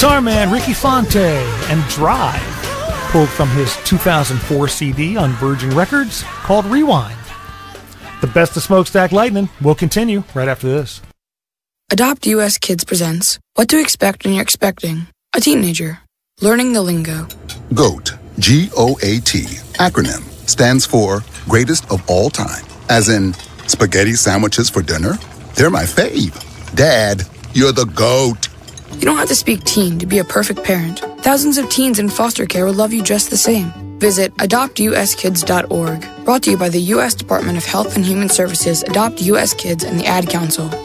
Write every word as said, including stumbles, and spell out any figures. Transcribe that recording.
Guitar Man Ricky Fonte and Drive, pulled from his two thousand four C D on Virgin Records called Rewind. The best of Smokestack Lightning will continue right after this. Adopt U S Kids presents What to Expect When You're Expecting a Teenager. Learning the lingo. GOAT, G O A T, acronym, stands for Greatest of All Time. As in, spaghetti sandwiches for dinner? They're my fave. Dad, you're the GOAT. You don't have to speak teen to be a perfect parent. Thousands of teens in foster care will love you just the same. Visit adopt u s kids dot org. Brought to you by the U S Department of Health and Human Services, Adopt U S Kids, and the Ad Council.